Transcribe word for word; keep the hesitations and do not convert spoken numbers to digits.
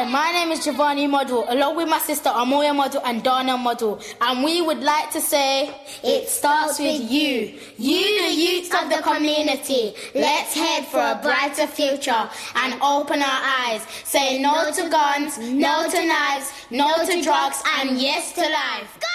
Hi, my name is Giovanni Model, along with my sister Amoya Model and Dana Model, and we would like to say, it starts with you, you the youth of the community. Let's head for a brighter future and open our eyes. Say no to guns, no to knives, no to drugs, and yes to life.